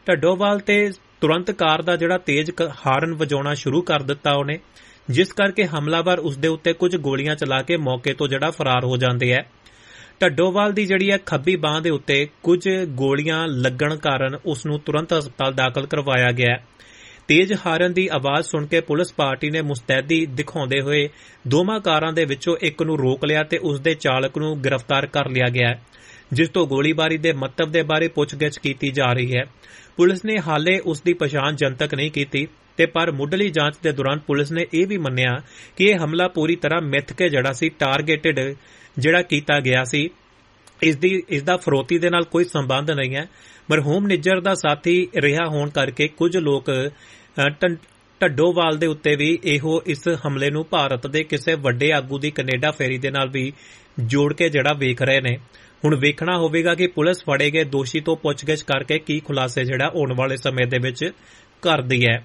ਢੱਡੋਵਾਲ ਤੇ ਤੁਰੰਤ ਕਾਰ ਦਾ ਜਿਹੜਾ ਤੇਜ਼ ਹਾਰਨ ਵਜਾਉਣਾ ਸ਼ੁਰੂ ਕਰ ਦਿੱਤਾ ਉਹਨੇ, ਜਿਸ ਕਰਕੇ ਹਮਲਾਵਰ ਉਸ ਦੇ ਉੱਤੇ ਕੁਝ ਗੋਲੀਆਂ ਚਲਾ ਕੇ ਮੌਕੇ ਤੋਂ ਜਿਹੜਾ ਫਰਾਰ ਹੋ ਜਾਂਦੇ ਹੈ। ਢੱਡੋਵਾਲ ਦੀ ਜਿਹੜੀ ਹੈ ਖੱਬੀ ਬਾਂਹ ਦੇ ਉੱਤੇ ਕੁਝ ਗੋਲੀਆਂ ਲੱਗਣ ਕਾਰਨ ਉਸ ਨੂੰ ਤੁਰੰਤ ਹਸਪਤਾਲ ਦਾਖਲ ਕਰਵਾਇਆ ਗਿਆ ਹੈ। ਤੇਜ਼ ਹਾਰਨ ਦੀ ਆਵਾਜ਼ ਸੁਣ ਕੇ ਪੁਲਿਸ ਪਾਰਟੀ ਨੇ ਮੁਸਤੈਦੀ ਦਿਖਾਉਂਦੇ ਹੋਏ ਦੋਵਾਂ ਕਾਰਾਂ ਦੇ ਵਿੱਚੋਂ ਇੱਕ ਨੂੰ ਰੋਕ ਲਿਆ ਤੇ ਉਸ ਦੇ ਚਾਲਕ ਨੂੰ ਗ੍ਰਿਫਤਾਰ ਕਰ ਲਿਆ ਗਿਆ ਹੈ, ਜਿਸ ਤੋਂ ਗੋਲੀਬਾਰੀ ਦੇ ਮਤਲਬ ਦੇ ਬਾਰੇ ਪੁੱਛਗਿੱਛ ਕੀਤੀ ਜਾ ਰਹੀ ਹੈ। ਪੁਲਿਸ ਨੇ ਹਾਲੇ ਉਸ ਦੀ ਪਛਾਣ ਜਨਤਕ ਨਹੀਂ ਕੀਤੀ ਤੇ ਪਰ ਮੁੱਢਲੀ ਜਾਂਚ ਦੇ ਦੌਰਾਨ ਪੁਲਿਸ ਨੇ ਇਹ ਵੀ ਮੰਨਿਆ ਕਿ ਇਹ ਹਮਲਾ ਪੂਰੀ ਤਰ੍ਹਾਂ ਮਿੱਥ ਕੇ ਜਿਹੜਾ ਸੀ ਟਾਰਗੇਟਡ ਜਿਹੜਾ ਕੀਤਾ ਗਿਆ ਸੀ। ਇਸ ਦਾ ਫਰੋਤੀ ਦੇ ਨਾਲ ਕੋਈ ਸੰਬੰਧ ਨਹੀਂ ਹੈ। ਮਰਹੂਮ ਨਿੱਜਰ ਦਾ ਸਾਥੀ ਰਿਹਾ ਹੋਣ ਕਰਕੇ ਕੁਝ ਲੋਕ ਢੱਡੋਵਾਲ ਦੇ ਉੱਤੇ ਵੀ ਇਸ ਹਮਲੇ ਨੂੰ ਭਾਰਤ ਦੇ ਕਿਸੇ ਵੱਡੇ ਆਗੂ ਦੀ ਕੈਨੇਡਾ ਫੇਰੀ ਦੇ ਨਾਲ ਵੀ ਜੋੜ ਕੇ ਜਿਹੜਾ ਵੇਖ ਰਹੇ ਨੇ। ਹੁਣ ਵੇਖਣਾ ਹੋਵੇਗਾ ਕਿ ਪੁਲਿਸ ਫੜੇ ਗਏ ਦੋਸ਼ੀ ਤੋਂ ਪੁੱਛਗਿੱਛ ਕਰਕੇ ਕੀ ਖੁਲਾਸੇ ਜਿਹੜਾ ਆਉਣ ਵਾਲੇ ਸਮੇਂ ਦੇ ਵਿੱਚ ਕਰਦੀ ਹੈ।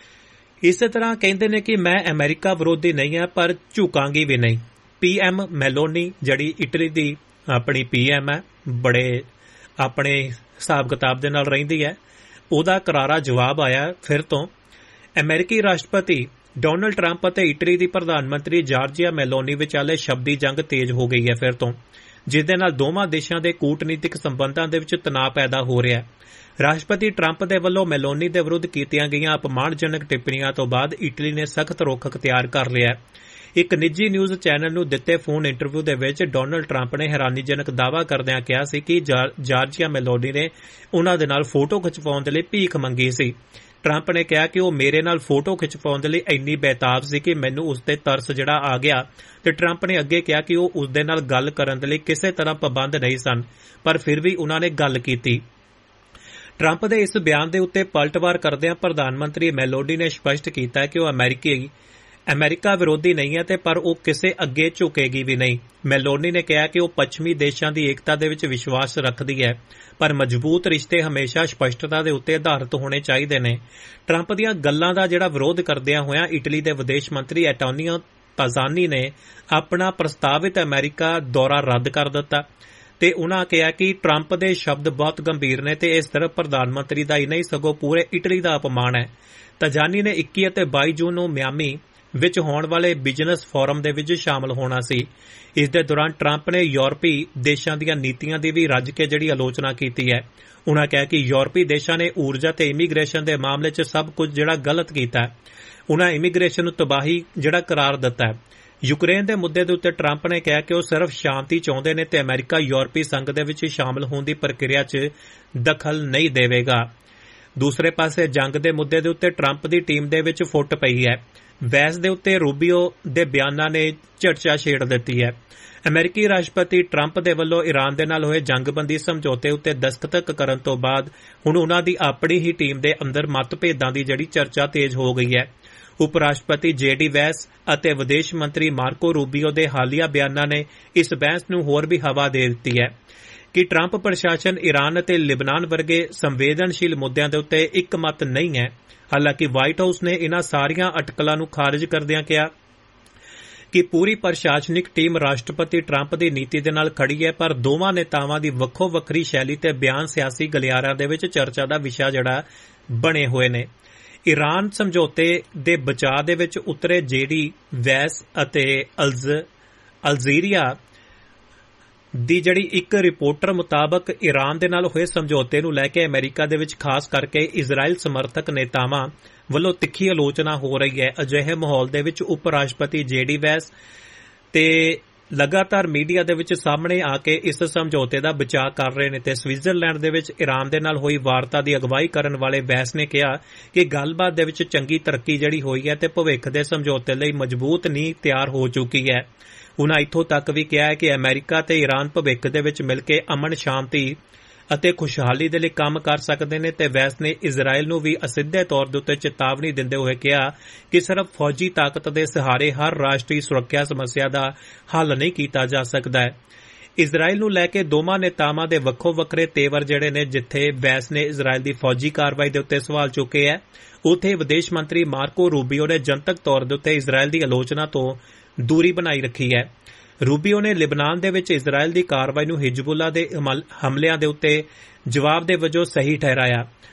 ਇਸੇ ਤਰ੍ਹਾਂ ਕਹਿੰਦੇ ਨੇ ਕਿ ਮੈਂ ਅਮਰੀਕਾ ਵਿਰੋਧੀ ਨਹੀਂ ਹਾਂ ਪਰ ਝੁਕਾਂਗੀ ਵੀ ਨਹੀਂ। PM ਮੈਲੋਨੀ ਜਿਹੜੀ ਇਟਲੀ ਦੀ ਆਪਣੀ PM ਹੈ, ਬੜੇ ਆਪਣੇ ਹਿਸਾਬ ਕਿਤਾਬ ਦੇ ਨਾਲ ਰਹਿੰਦੀ ਹੈ, ਉਹਦਾ ਕਰਾਰਾ ਜਵਾਬ ਆਇਆ ਫਿਰ ਤੋਂ। ਅਮਰੀਕੀ ਰਾਸ਼ਟਰਪਤੀ ਡੋਨਲਡ ਟਰੰਪ ਅਤੇ ਇਟਲੀ ਦੀ ਪ੍ਰਧਾਨ ਮੰਤਰੀ ਜਾਰਜੀਆ ਮੈਲੋਨੀ ਵਿਚਾਲੇ ਸ਼ਬਦੀ ਜੰਗ ਤੇਜ਼ ਹੋ ਗਈ ਹੈ ਫਿਰ ਤੋਂ, ਜਿਸ ਦੇ ਨਾਲ ਦੋਵਾਂ ਦੇਸ਼ਾਂ ਦੇ ਕੂਟਨੀਤਿਕ ਸੰਬੰਧਾਂ ਦੇ ਵਿੱਚ ਤਣਾਅ ਪੈਦਾ ਹੋ ਰਿਹਾ ਹੈ। ਰਾਸ਼ਟਰਪਤੀ ਟਰੰਪ ਦੇ ਵੱਲੋਂ ਮੈਲੋਨੀ ਦੇ ਵਿਰੁੱਧ ਕੀਤੀਆਂ ਗਈਆਂ ਅਪਮਾਨਜਨਕ ਟਿੱਪਣੀਆਂ ਤੋਂ ਬਾਅਦ ਇਟਲੀ ਨੇ ਸਖਤ ਰੁਖ ਅਖਤਿਆਰ ਕਰ ਲਿਆ ਹੈ। ਇੱਕ ਨਿੱਜੀ ਨਿਊਜ਼ ਚੈਨਲ ਨੂੰ ਦਿੱਤੇ ਫੋਨ ਇੰਟਰਵਿਊ ਦੇ ਵਿੱਚ ਡੋਨਲਡ ਟਰੰਪ ਨੇ ਹੈਰਾਨੀਜਨਕ ਦਾਅਵਾ ਕਰਦਿਆਂ ਕਿਹਾ ਸੀ ਕਿ ਜਾਰਜੀਆ ਮੈਲੋਨੀ ਨੇ ਉਨ੍ਹਾਂ ਦੇ ਨਾਲ ਫੋਟੋ ਖਿਚਵਾਉਣ ਦੇ ਲਈ ਭੀਖ ਮੰਗੀ ਸੀ। ਟਰੰਪ ਨੇ ਕਿਹਾ ਕਿ ਉਹ ਮੇਰੇ ਨਾਲ ਫੋਟੋ ਖਿਚਵਾਉਣ ਦੇ ਲਈ ਇੰਨੀ ਬੇਤਾਬ ਸੀ ਕਿ ਮੈਨੂੰ ਉਸ ਤੇ ਤਰਸ ਜਿਹੜਾ ਆ ਗਿਆ ਤੇ ਟਰੰਪ ਨੇ ਅੱਗੇ ਕਿਹਾ ਕਿ ਉਹ ਉਸ ਦੇ ਨਾਲ ਗੱਲ ਕਰਨ ਦੇ ਲਈ ਕਿਸੇ ਤਰ੍ਹਾਂ ਪਾਬੰਦ ਨਹੀਂ ਸਨ, ਪਰ ਫਿਰ ਵੀ ਉਨ੍ਹਾਂ ਨੇ ਗੱਲ ਕੀਤੀ। ਟਰੰਪ ਦੇ ਇਸ ਬਿਆਨ ਦੇ ਉੱਤੇ ਪਲਟਵਾਰ ਕਰਦਿਆਂ ਪ੍ਰਧਾਨ ਮੰਤਰੀ ਮੈਲੋਨੀ ਨੇ ਸਪਸ਼ਟ ਕੀਤਾ ਕਿ ਉਹ ਅਮਰੀਕਾ ਵਿਰੋਧੀ ਨਹੀਂ ਹੈ ਤੇ ਪਰ ਉਹ ਕਿਸੇ ਅੱਗੇ ਝੁਕੇਗੀ ਵੀ ਨਹੀਂ। ਮੈਲੋਨੀ ਨੇ ਕਿਹਾ ਕਿ ਉਹ ਪੱਛਮੀ ਦੇਸ਼ਾਂ ਦੀ ਏਕਤਾ ਦੇ ਵਿੱਚ ਵਿਸ਼ਵਾਸ ਰੱਖਦੀ ਹੈ, ਪਰ ਮਜ਼ਬੂਤ ਰਿਸ਼ਤੇ ਹਮੇਸ਼ਾ ਸਪਸ਼ਟਤਾ ਦੇ ਉੱਤੇ ਆਧਾਰਿਤ ਹੋਣੇ ਚਾਹੀਦੇ ਨੇ। ਟਰੰਪ ਦੀਆਂ ਗੱਲਾਂ ਦਾ ਜਿਹੜਾ ਵਿਰੋਧ ਕਰਦਿਆਂ ਹੋਇਆਂ ਇਟਲੀ ਦੇ ਵਿਦੇਸ਼ ਮੰਤਰੀ ਐਂਟੋਨੀਓ ਤਾਜ਼ਾਨੀ ਨੇ ਆਪਣਾ ਪ੍ਰਸਤਾਵਿਤ ਅਮਰੀਕਾ ਦੌਰਾ ਰੱਦ ਕਰ ਦਿੱਤਾ ਤੇ ਉਨ੍ਹਾਂ ਕਿਹਾ ਕਿ ਟਰੰਪ ਦੇ ਸ਼ਬਦ ਬਹੁਤ ਗੰਭੀਰ ਨੇ ਤੇ ਇਹ ਸਿਰਫ ਪ੍ਰਧਾਨ ਮੰਤਰੀ ਦਾ ਹੀ ਨਹੀਂ ਸਗੋਂ ਪੂਰੇ ਇਟਲੀ ਦਾ ਅਪਮਾਨ ਹੈ। ਤਾਜ਼ਾਨੀ ਨੇ 21 ਅਤੇ 22 ਜੂਨ ਨੂੰ ਮਿਆਮੀ ਵਿੱਚ ਹੋਣ ਵਾਲੇ ਬਿਜ਼ਨਸ ਫੋਰਮ ਦੇ ਵਿੱਚ ਸ਼ਾਮਲ ਹੋਣਾ ਸੀ। ਇਸ ਦੇ ਦੌਰਾਨ ਟਰੰਪ ਨੇ ਯੂਰਪੀ ਦੇਸ਼ਾਂ ਦੀਆਂ ਨੀਤੀਆਂ ਦੀ ਵੀ ਰੱਜ ਕੇ ਜਿਹੜੀ ਆਲੋਚਨਾ ਕੀਤੀ ਹੈ। ਉਨ੍ਹਾਂ ਕਿਹਾ ਕਿ ਯੂਰਪੀ ਦੇਸ਼ਾਂ ਨੇ ਊਰਜਾ ਤੇ ਇਮੀਗ੍ਰੇਸ਼ਨ ਦੇ ਮਾਮਲੇ 'ਚ ਸਭ ਕੁਝ ਜਿਹੜਾ ਗਲਤ ਕੀਤਾ ਹੈ। ਉਨ੍ਹਾਂ ਇਮੀਗ੍ਰੇਸ਼ਨ ਨੂੰ ਤਬਾਹੀ ਜਿਹੜਾ ਕਰਾਰ ਦਿੱਤਾ ਹੈ। ਯੂਕਰੇਨ ਦੇ ਮੁੱਦੇ ਦੇ ਉੱਤੇ ਟਰੰਪ ਨੇ ਕਿਹਾ ਕਿ ਉਹ ਸਿਰਫ ਸ਼ਾਂਤੀ ਚਾਹੁੰਦੇ ਨੇ ਤੇ ਅਮਰੀਕਾ ਯੂਰਪੀ ਸੰਘ ਦੇ ਵਿੱਚ ਸ਼ਾਮਲ ਹੋਣ ਦੀ ਪ੍ਰਕਿਰਿਆ 'ਚ ਦਖਲ ਨਹੀਂ ਦੇਵੇਗਾ। ਦੂਸਰੇ ਪਾਸੇ ਜੰਗ ਦੇ ਮੁੱਦੇ ਦੇ ਉੱਤੇ ਟਰੰਪ ਦੀ ਟੀਮ ਦੇ ਵਿੱਚ ਫੁੱਟ ਪਈ ਹੈ। ਵੈਸ ਦੇ ਉੱਤੇ ਰੂਬੀਓ ਦੇ ਬਿਆਨਾਂ ਨੇ ਚਰਚਾ ਛੇੜ ਦਿੱਤੀ ਹੈ। ਅਮਰੀਕੀ ਰਾਸ਼ਟਰਪਤੀ ਟਰੰਪ ਦੇ ਵੱਲੋਂ ਈਰਾਨ ਦੇ ਨਾਲ ਹੋਏ ਜੰਗਬੰਦੀ ਸਮਝੌਤੇ ਉੱਤੇ ਦਸਤਖਤ ਕਰਨ ਤੋਂ ਬਾਅਦ ਹੁਣ ਉਨ੍ਹਾਂ ਦੀ ਆਪਣੀ ਹੀ ਟੀਮ ਦੇ ਅੰਦਰ ਮਤਭੇਦਾਂ ਦੀ ਜਿਹੜੀ ਚਰਚਾ ਤੇਜ਼ ਹੋ ਗਈ ਹੈ। ਉਪ ਰਾਸ਼ਟਰਪਤੀ JD ਵੈਂਸ ਅਤੇ ਵਿਦੇਸ਼ ਮੰਤਰੀ ਮਾਰਕੋ ਰੂਬੀਓ ਦੇ ਹਾਲੀਆ ਬਿਆਨਾਂ ਨੇ ਇਸ ਬਹਿਸ ਨੂੰ ਹੋਰ ਵੀ ਹਵਾ ਦੇ ਦਿੱਤੀ ਹੈ ਕਿ ਟਰੰਪ ਪ੍ਰਸ਼ਾਸਨ ਈਰਾਨ ਅਤੇ ਲਿਬਨਾਨ ਵਰਗੇ ਸੰਵੇਦਨਸ਼ੀਲ ਮੁੱਦਿਆਂ ਦੇ ਉੱਤੇ ਇੱਕਮਤ ਨਹੀਂ ਹੈ। ਹਾਲਾਂਕਿ ਵਾਈਟ ਹਾਊਸ ਨੇ ਇਨ੍ਹਾਂ ਸਾਰੀਆਂ ਅਟਕਲਾਂ ਨੂੰ ਖਾਰਜ ਕਰਦਿਆਂ ਕਿਹਾ ਕਿ ਪੂਰੀ ਪ੍ਰਸ਼ਾਸਨਿਕ ਟੀਮ ਰਾਸ਼ਟਰਪਤੀ ਟਰੰਪ ਦੀ ਨੀਤੀ ਦੇ ਨਾਲ ਖੜੀ ਹੈ, ਪਰ ਦੋਵਾਂ ਨੇਤਾਵਾਂ ਦੀ ਵੱਖੋ ਵੱਖਰੀ ਸ਼ੈਲੀ ਤੇ ਬਿਆਨ ਸਿਆਸੀ ਗਲਿਆਰਿਆਂ ਦੇ ਵਿੱਚ ਚਰਚਾ ਦਾ ਵਿਸ਼ਾ ਜਿਹੜਾ ਬਣੇ ਹੋਏ ਨੇ। ਈਰਾਨ ਸਮਝੌਤੇ ਦੇ ਬਚਾਅ ਦੇ ਵਿੱਚ ਉਤਰੇ JD ਵੈਂਸ ਅਤੇ ਅਲਜੀਰੀਆ ਦੀ ਜਿਹੜੀ ਇੱਕ ਰਿਪੋਰਟਰ ਮੁਤਾਬਕ ਈਰਾਨ ਦੇ ਨਾਲ ਹੋਏ ਸਮਝੌਤੇ ਨੂੰ ਲੈ ਕੇ ਅਮਰੀਕਾ ਦੇ ਵਿੱਚ ਖਾਸ ਕਰਕੇ ਇਜ਼ਰਾਈਲ ਸਮਰਥਕ ਨੇਤਾਵਾਂ ਵੱਲੋਂ ਤਿੱਖੀ ਆਲੋਚਨਾ ਹੋ ਰਹੀ ਹੈ। ਅਜਿਹੇ ਮਾਹੌਲ ਦੇ ਵਿੱਚ ਉਪ ਰਾਸ਼ਟਰਪਤੀ JD ਵੈਂਸ ਤੇ ਲਗਾਤਾਰ ਮੀਡੀਆ ਦੇ ਵਿੱਚ ਸਾਹਮਣੇ ਆ ਕੇ ਇਸ ਸਮਝੌਤੇ ਦਾ ਬਚਾਅ ਕਰ ਰਹੇ ਨੇ ਤੇ ਸਵਿਟਜ਼ਰਲੈਂਡ ਦੇ ਵਿੱਚ ਈਰਾਨ ਦੇ ਨਾਲ ਹੋਈ ਵਾਰਤਾ ਦੀ ਅਗਵਾਈ ਕਰਨ ਵਾਲੇ ਵੈਂਸ ਨੇ ਕਿਹਾ ਕਿ ਗੱਲਬਾਤ ਦੇ ਵਿੱਚ ਚੰਗੀ ਤਰੱਕੀ ਜਿਹੜੀ ਹੋਈ ਹੈ ਤੇ ਭਵਿੱਖ ਦੇ ਸਮਝੌਤੇ ਲਈ ਮਜ਼ਬੂਤ ਨੀਂਹ ਤਿਆਰ ਹੋ ਚੁੱਕੀ ਹੈ। ਉਨ੍ਹਾਂ ਇੱਥੋਂ ਤੱਕ ਵੀ ਕਿਹਾ ਹੈ ਕਿ ਅਮਰੀਕਾ ਤੇ ਈਰਾਨ ਭਵਿੱਖ ਦੇ ਵਿੱਚ ਮਿਲ ਕੇ ਅਮਨ ਸ਼ਾਂਤੀ ਅਤੇ ਖੁਸ਼ਹਾਲੀ ਦੇ ਲਈ ਕੰਮ ਕਰ ਸਕਦੇ ਨੇ ਤੇ ਵੈਂਸ ਨੇ ਇਜ਼ਰਾਈਲ ਨੂੰ ਵੀ ਅਸਿੱਧੇ ਤੌਰ ਦੇ ਉੱਤੇ ਚੇਤਾਵਨੀ ਦਿੰਦੇ ਹੋਏ ਕਿਹਾ ਕਿ ਸਿਰਫ ਫੌਜੀ ਤਾਕਤ ਦੇ ਸਹਾਰੇ ਹਰ ਰਾਸ਼ਟਰੀ ਸੁਰੱਖਿਆ ਸਮੱਸਿਆ ਦਾ ਹੱਲ ਨਹੀਂ ਕੀਤਾ ਜਾ ਸਕਦਾ ਹੈ। ਇਜ਼ਰਾਈਲ ਨੂੰ ਲੈ ਕੇ ਦੋਵਾਂ ਨੇਤਾਵਾਂ ਦੇ ਵੱਖੋ ਵੱਖਰੇ ਤੇਵਰ ਜਿਹੜੇ ਨੇ, ਜਿੱਥੇ ਵੈਂਸ ਨੇ ਇਜ਼ਰਾਈਲ ਦੀ ਫੌਜੀ ਕਾਰਵਾਈ ਦੇ ਉੱਤੇ ਸਵਾਲ ਚੁੱਕੇ ਹੈ, ਉੱਥੇ ਵਿਦੇਸ਼ ਮੰਤਰੀ ਮਾਰਕੋ ਰੂਬੀਓ ਨੇ ਜਨਤਕ ਤੌਰ ਦੇ ਉੱਤੇ ਇਜ਼ਰਾਈਲ ਦੀ ਆਲੋਚਨਾ ਤੋਂ ਦੂਰੀ ਬਣਾਈ ਰੱਖੀ ਹੈ। ਰੂਬੀਓ ਨੇ ਲਿਬਨਾਨ ਦੇ ਵਿੱਚ ਇਜ਼ਰਾਈਲ ਦੀ ਕਾਰਵਾਈ ਨੂੰ ਹਿਜ਼ਬੁੱਲਾ ਦੇ ਹਮਲਿਆਂ ਦੇ ਉੱਤੇ ਜਵਾਬ ਦੇ ਵਜੋਂ ਸਹੀ ਠਹਿਰਾਇਆ।